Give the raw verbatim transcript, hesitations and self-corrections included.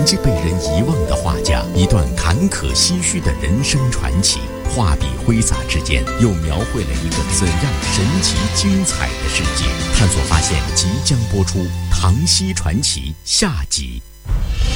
曾经被人遗忘的画家，一段坎坷唏嘘的人生传奇。画笔挥洒之间，又描绘了一个怎样神奇精彩的世界？探索发现即将播出《唐熙传奇》下集。